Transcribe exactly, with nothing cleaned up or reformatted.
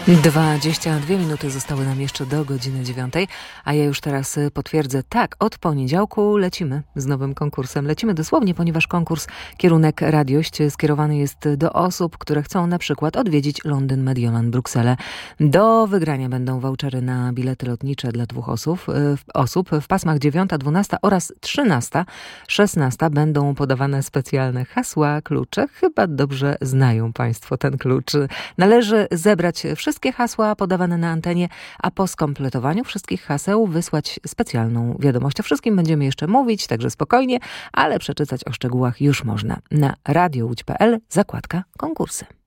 dwadzieścia dwie minuty zostały nam jeszcze do godziny dziewiątej, a ja już teraz potwierdzę, tak, od poniedziałku lecimy z nowym konkursem. Lecimy dosłownie, ponieważ konkurs Kierunek Radiość skierowany jest do osób, które chcą na przykład odwiedzić Londyn, Mediolan, Brukselę. Do wygrania będą vouchery na bilety lotnicze dla dwóch osób. osób. W pasmach dziewiąta, dwunasta oraz trzynasta, szesnasta będą podawane specjalne hasła, klucze. Chyba dobrze znają Państwo ten klucz. Należy zebrać wszystkie hasła podawane na antenie, a po skompletowaniu wszystkich haseł wysłać specjalną wiadomość. O wszystkim będziemy jeszcze mówić, także spokojnie, ale przeczytać o szczegółach już można na radio łódź kropka p l, zakładka konkursy.